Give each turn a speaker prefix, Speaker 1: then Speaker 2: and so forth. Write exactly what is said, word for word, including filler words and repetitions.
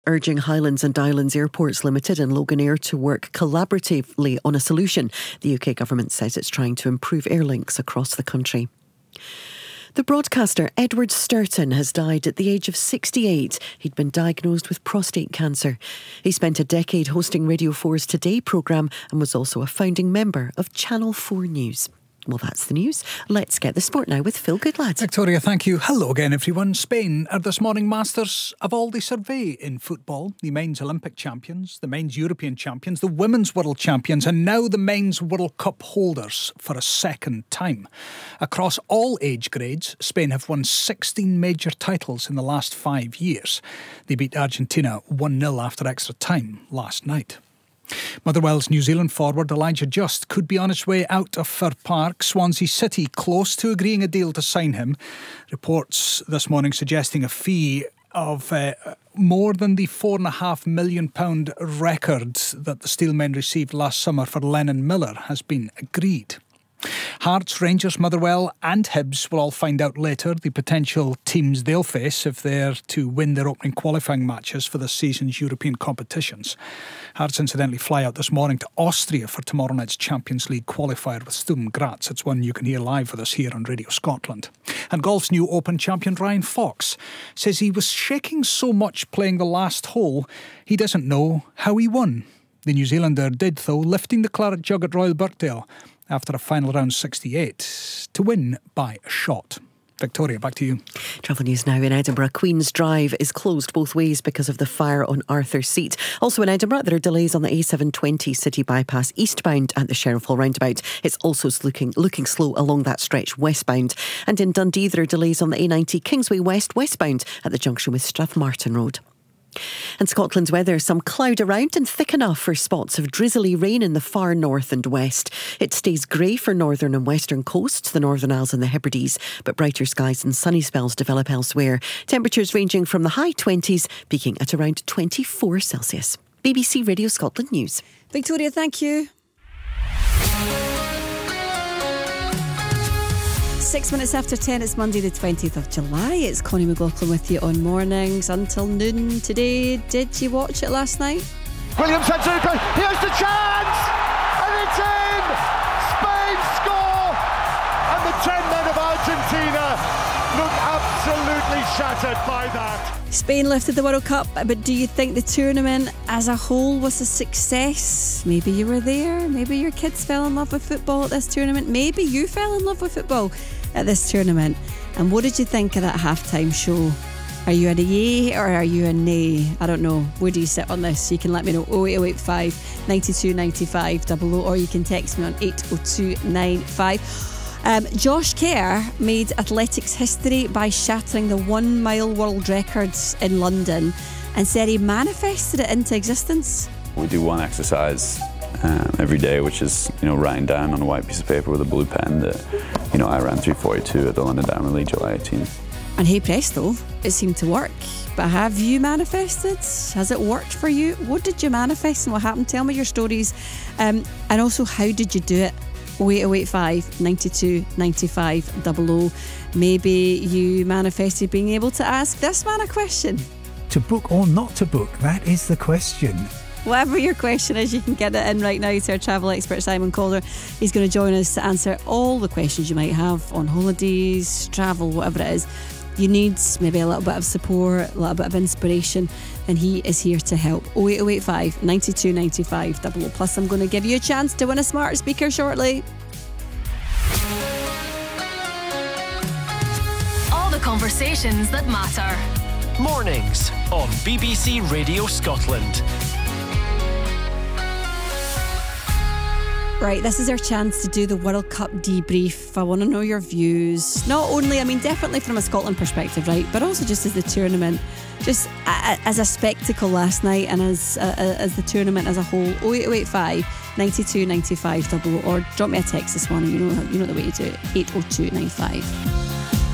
Speaker 1: urging Highlands and Islands Airports Limited and Loganair to work collaboratively on a solution. The U K government says it's trying to improve air links across the country. The broadcaster Edward Sturton has died at the age of sixty-eight. He'd been diagnosed with prostate cancer. He spent a decade hosting Radio four's Today programme and was also a founding member of Channel four News. Well, that's the news. Let's get the sport now with Phil Goodlad.
Speaker 2: Victoria, thank you. Hello again, everyone. Spain are this morning masters of all they survey in football. The men's Olympic champions, the men's European champions, the women's world champions, and now the men's World Cup holders for a second time. Across all age grades, Spain have won sixteen major titles in the last five years. They beat Argentina one nil after extra time last night. Motherwell's New Zealand forward Elijah Just could be on his way out of Fir Park. Swansea City close to agreeing a deal to sign him. Reports this morning suggesting a fee of uh, more than the four and a half million pound record that the Steelmen received last summer for Lennon Miller has been agreed. Hearts, Rangers, Motherwell and Hibs will all find out later the potential teams they'll face if they're to win their opening qualifying matches for this season's European competitions. Hearts incidentally fly out this morning to Austria for tomorrow night's Champions League qualifier with Sturm Graz. It's one you can hear live with us here on Radio Scotland. And golf's new Open champion Ryan Fox says he was shaking so much playing the last hole he doesn't know how he won. The New Zealander did, though, lifting the claret jug at Royal Birkdale after a final round sixty-eight to win by a shot. Victoria, back to you.
Speaker 1: Travel news now in Edinburgh. Queen's Drive is closed both ways because of the fire on Arthur Seat. Also in Edinburgh, there are delays on the A seven twenty City Bypass eastbound at the Sheriff Hall roundabout. It's also looking looking slow along that stretch westbound. And in Dundee, there are delays on the A ninety Kingsway West westbound at the junction with Strathmartin Road. And Scotland's weather, some cloud around and thick enough for spots of drizzly rain in the far north and west. It stays grey for northern and western coasts, the Northern Isles and the Hebrides, but brighter skies and sunny spells develop elsewhere. Temperatures ranging from the high twenties, peaking at around twenty-four Celsius. B B C Radio Scotland News.
Speaker 3: Victoria, thank you. Six minutes after ten, it's Monday the twentieth of July. It's Connie McLaughlin with you on mornings until noon today. Did you watch it last night?
Speaker 4: William Sanzuka, here's the chance! And it's in! Spain score! And the ten men of Argentina look absolutely shattered by that.
Speaker 3: Spain lifted the World Cup, but do you think the tournament as a whole was a success? Maybe you were there. Maybe your kids fell in love with football at this tournament. Maybe you fell in love with football at this tournament. And what did you think of that halftime show? Are you a yay or are you a nay? I don't know. Where do you sit on this? You can let me know. oh eight oh eight five, nine two nine five, double oh, or you can text me on eight oh two nine five. Um, Josh Kerr made athletics history by shattering the one mile world records in London and said he manifested it into existence.
Speaker 5: We do one exercise um, every day, which is, you know, writing down on a white piece of paper with a blue pen that, you know, I ran three forty-two at the London Diamond League July eighteenth.
Speaker 3: And hey presto, it seemed to work. But have you manifested? Has it worked for you? What did you manifest and what happened? Tell me your stories. Um, and also, how did you do it? oh eight oh eight five, nine two nine five, double oh. Maybe you manifested being able to ask this man a question.
Speaker 6: To book or not to book, that is the question.
Speaker 3: Whatever your question is, you can get it in right now to our travel expert Simon Calder. He's going to join us to answer all the questions you might have on holidays, travel, whatever it is. You need maybe a little bit of support, a little bit of inspiration, and he is here to help. oh eight oh eight five, nine two nine five, double oh. Plus, I'm going to give you a chance to win a smart speaker shortly.
Speaker 7: All the conversations that matter. Mornings on B B C Radio Scotland.
Speaker 3: Right, this is our chance to do the World Cup debrief. I want to know your views. Not only, I mean, definitely from a Scotland perspective, right? But also just as the tournament, just a, a, as a spectacle last night and as a, a, as the tournament as a whole. oh eight oh eight five, nine two nine five, double oh, or drop me a text this morning. You know, you know the way to do it. eight oh two nine five.